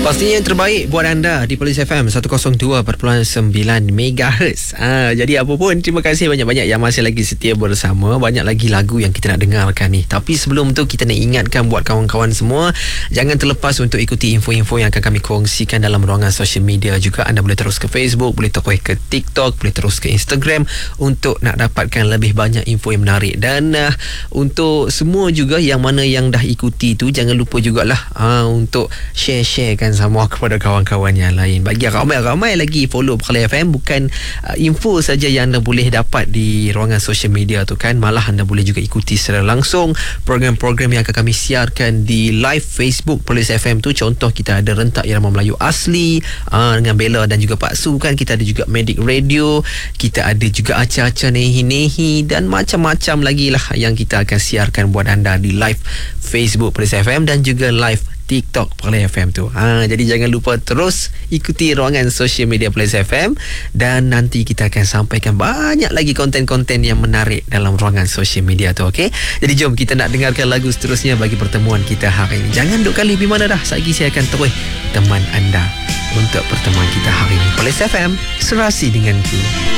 Pastinya yang terbaik buat anda di Police FM 102.9 MHz. Jadi apa pun, terima kasih banyak-banyak yang masih lagi setia bersama. Banyak lagi lagu yang kita nak dengarkan ni. Tapi sebelum tu kita nak ingatkan buat kawan-kawan semua, jangan terlepas untuk ikuti info-info yang akan kami kongsikan dalam ruangan social media juga. Anda boleh terus ke Facebook, boleh terus ke TikTok, boleh terus ke Instagram untuk nak dapatkan lebih banyak info yang menarik. Dan untuk semua juga yang mana yang dah ikuti tu, jangan lupa jugalah untuk share-sharekan sama kepada kawan-kawan yang lain. Bagi ramai-ramai lagi follow Perkara FM. Bukan info saja yang anda boleh dapat di ruangan social media tu kan, malah anda boleh juga ikuti secara langsung program-program yang akan kami siarkan di live Facebook Police FM tu. Contoh, kita ada Rentak Irama Melayu Asli dengan Bella dan juga Pak Su kan. Kita ada juga Medic Radio, kita ada juga Acah-Acah Nehi-Nehi dan macam-macam lagi lah yang kita akan siarkan buat anda di live Facebook Police FM dan juga live TikTok Perkara FM tu. Jadi jangan lupa terus ikuti ruangan social media Police FM, dan nanti kita akan sampaikan banyak lagi konten-konten yang menarik dalam ruangan social media tu. Okey. Jadi jom kita nak dengarkan lagu seterusnya bagi pertemuan kita hari ini. Jangan duk kali pergi mana dah. Sekejap saya akan terus teman anda untuk pertemuan kita hari ini. Police FM, serasi denganku.